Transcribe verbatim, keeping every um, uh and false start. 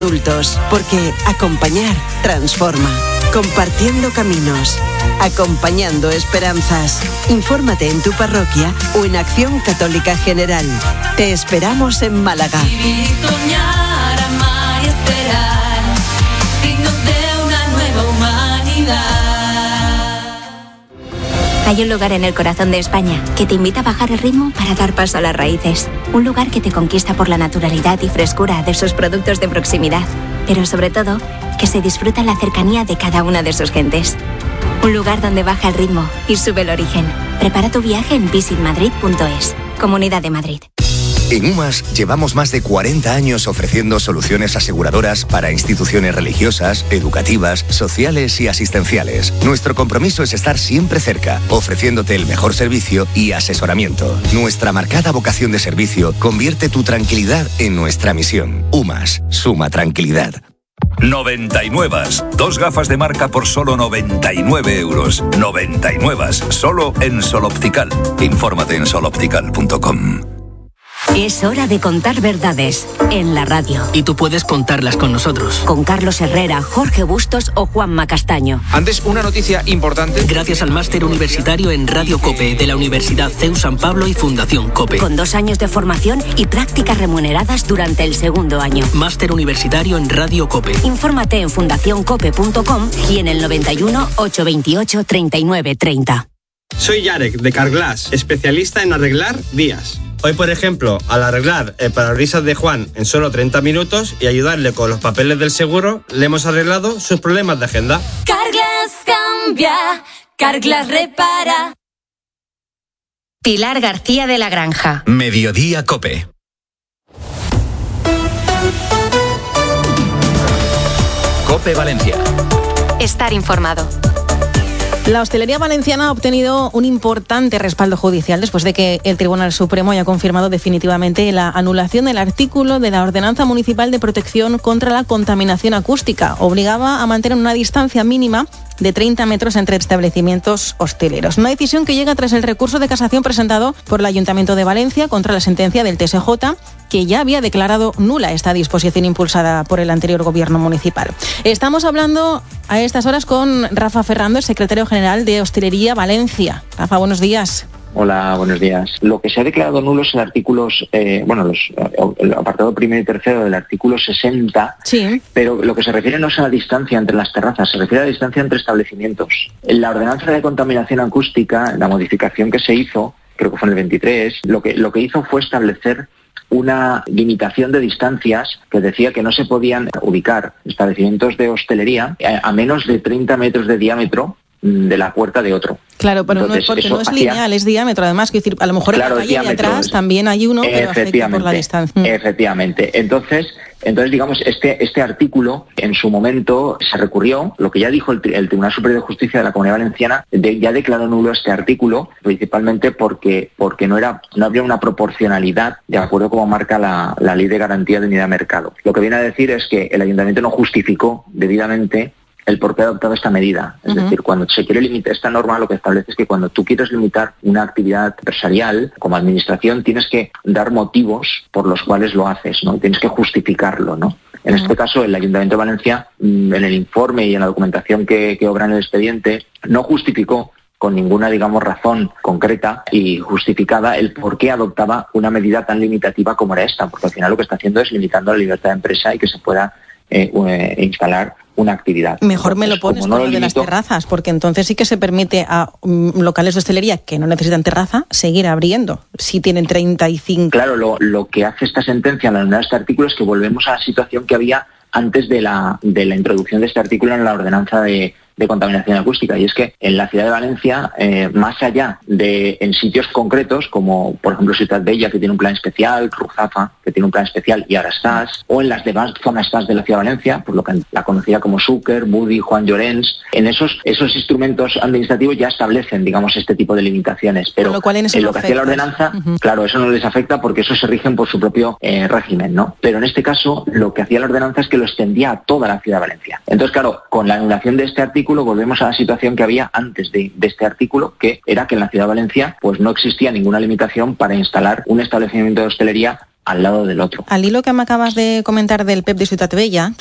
adultos, porque acompañar transforma. Compartiendo caminos, acompañando esperanzas. Infórmate en tu parroquia o en Acción Católica General. Te esperamos en Málaga. Vivir, soñar, amar y esperar, signos de una nueva humanidad. Hay un lugar en el corazón de España que te invita a bajar el ritmo para dar paso a las raíces. Un lugar que te conquista por la naturalidad y frescura de sus productos de proximidad, pero sobre todo, que se disfruta en la cercanía de cada una de sus gentes. Un lugar donde baja el ritmo y sube el origen. Prepara tu viaje en visit madrid punto es. Comunidad de Madrid. En UMAS llevamos más de cuarenta años ofreciendo soluciones aseguradoras para instituciones religiosas, educativas, sociales y asistenciales. Nuestro compromiso es estar siempre cerca, ofreciéndote el mejor servicio y asesoramiento. Nuestra marcada vocación de servicio convierte tu tranquilidad en nuestra misión. UMAS, suma tranquilidad. noventa y nueve. Dos gafas de marca por solo noventa y nueve euros. noventa y nueve. Solo en Sol Optical. Infórmate en sol optical punto com. Es hora de contar verdades en la radio. Y tú puedes contarlas con nosotros. Con Carlos Herrera, Jorge Bustos o Juanma Castaño. Antes, una noticia importante. Gracias al máster universitario en Radio COPE de la Universidad C E U San Pablo y Fundación COPE. Con dos años de formación y prácticas remuneradas durante el segundo año. Máster universitario en Radio COPE. Infórmate en fundación cope punto com y en el noventa y uno, ochocientos veintiocho, treinta y nueve treinta. Soy Yarek, de Carglass, especialista en arreglar vías. Hoy, por ejemplo, al arreglar el parabrisas de Juan en solo treinta minutos y ayudarle con los papeles del seguro, le hemos arreglado sus problemas de agenda. Carglass cambia, Carglass repara. Pilar García de la Granja. Mediodía COPE. COPE Valencia. Estar informado. La hostelería valenciana ha obtenido un importante respaldo judicial después de que el Tribunal Supremo haya confirmado definitivamente la anulación del artículo de la Ordenanza Municipal de Protección contra la Contaminación Acústica. Obligaba a mantener una distancia mínima de treinta metros entre establecimientos hosteleros. Una decisión que llega tras el recurso de casación presentado por el Ayuntamiento de Valencia contra la sentencia del T S J, que ya había declarado nula esta disposición impulsada por el anterior gobierno municipal. Estamos hablando a estas horas con Rafa Ferrando, el secretario general de Hostelería Valencia. Rafa, buenos días. Hola, buenos días. Lo que se ha declarado nulo es el artículo, eh, bueno, los, el apartado primero y tercero del artículo sesenta, sí. Pero lo que se refiere no es a la distancia entre las terrazas, se refiere a la distancia entre establecimientos. En la ordenanza de contaminación acústica, la modificación que se hizo, creo que fue en el veintitrés, lo que, lo que hizo fue establecer una limitación de distancias que decía que no se podían ubicar establecimientos de hostelería a, a menos de treinta metros de diámetro de la puerta de otro. Claro, pero Entonces, no es porque no es hacía... lineal, es diámetro. Además, quiero decir, a lo mejor claro, en la calle de atrás es... también hay uno, pero afecta por la distancia. Efectivamente. Entonces, entonces digamos, este este artículo en su momento se recurrió, lo que ya dijo el, el Tribunal Superior de Justicia de la Comunidad Valenciana, de, ya declaró nulo este artículo, principalmente porque porque no era no habría una proporcionalidad de acuerdo como marca la, la Ley de Garantía de Unidad de Mercado. Lo que viene a decir es que el Ayuntamiento no justificó debidamente el por qué ha adoptado esta medida. Es uh-huh. decir, cuando se quiere limitar, esta norma lo que establece es que cuando tú quieres limitar una actividad empresarial, como administración, tienes que dar motivos por los cuales lo haces, ¿no? Tienes que justificarlo, ¿no? En uh-huh. este caso, el Ayuntamiento de Valencia, en el informe y en la documentación que, que obra en el expediente, no justificó con ninguna, digamos, razón concreta y justificada el por qué adoptaba una medida tan limitativa como era esta, porque al final lo que está haciendo es limitando la libertad de empresa y que se pueda eh, eh, instalar una actividad. Mejor me lo pones con lo de las terrazas, porque entonces sí que se permite a um, locales de hostelería que no necesitan terraza seguir abriendo, si tienen treinta y cinco. Claro, lo, lo que hace esta sentencia al anular este artículo es que volvemos a la situación que había antes de la, de la introducción de este artículo en la ordenanza de, de contaminación acústica, y es que en la ciudad de Valencia, eh, más allá de en sitios concretos, como por ejemplo Ciutat Bella, que tiene un plan especial, Ruzafa, que tiene un plan especial, y Arastás, o en las demás zonas de la ciudad de Valencia, por lo que la conocida como Súquer, Budi, Juan Llorens, en esos esos instrumentos administrativos ya establecen, digamos, este tipo de limitaciones, pero lo cual en, en lo que hacía la ordenanza, uh-huh. claro, eso no les afecta porque eso se rigen por su propio eh, régimen, ¿no? Pero en este caso, lo que hacía la ordenanza es que lo extendía a toda la ciudad de Valencia. Entonces, claro, con la anulación de este artículo volvemos a la situación que había antes de, de este artículo, que era que en la ciudad de Valencia pues no existía ninguna limitación para instalar un establecimiento de hostelería al lado del otro. Al hilo que me acabas de comentar del P E P de Ciutat Vella,